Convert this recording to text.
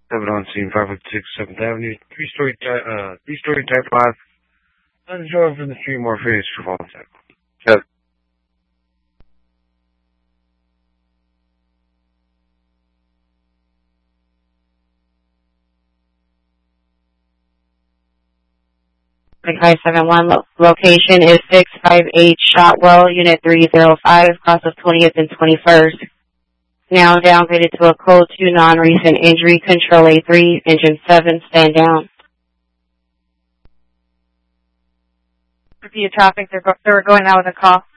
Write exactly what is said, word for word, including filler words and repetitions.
Seven on scene, five one six seventh Avenue, three story, uh, three story type five. Unsure from the street, Morpheus for fall type. Seven. five seven one, lo- location is six five eight Shotwell, Unit three oh five, cross of twentieth and twenty-first. Now downgraded to a code two non-recent injury, control A three, engine seven, stand down. Repeat traffic, they're, go- they're going out with a call.